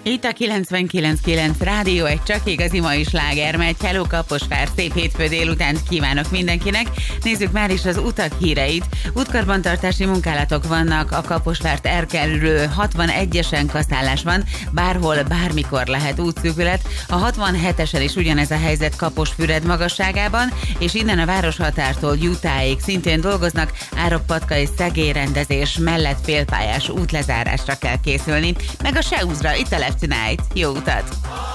Itt a 99.9 Rádió, egy csak igazi mai sláger megy. Hello Kaposvár, szép hétfő délutánt kívánok mindenkinek. Nézzük már is az utak híreit. Útkarbantartási munkálatok vannak, a Kaposvárt elkerülő 61-esen kaszálás van, bárhol, bármikor lehet útszűkület. A 67-esen is ugyanez a helyzet Kaposfüred magasságában, és innen a városhatártól Jutáig szintén dolgoznak, Árokpatka és Szegély rendezés mellett félpályás útlezárásra kell készülni, meg a Seuzra, itt a Left Tonight. Jó utat!